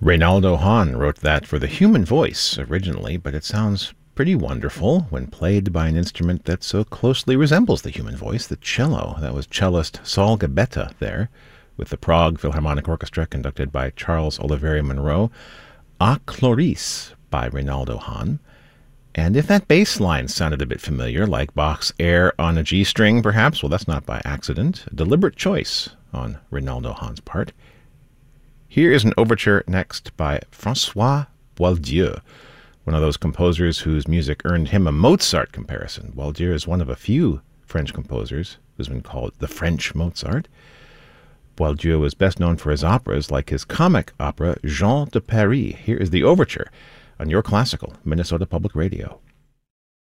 Reynaldo Hahn wrote that for the human voice originally, but it sounds pretty wonderful when played by an instrument that so closely resembles the human voice, the cello. That was cellist Saul Gabetta there, with the Prague Philharmonic Orchestra conducted by Charles Olivier Monroe. A Chloris by Reynaldo Hahn. And if that bass line sounded a bit familiar, like Bach's Air on a G string perhaps, well, that's not by accident. A deliberate choice on Reynaldo Hahn's part. Here is an overture next by François Boieldieu, one of those composers whose music earned him a Mozart comparison. Boieldieu is one of a few French composers who's been called the French Mozart. Boieldieu was best known for his operas, like his comic opera Jean de Paris. Here is the overture on Your Classical, Minnesota Public Radio.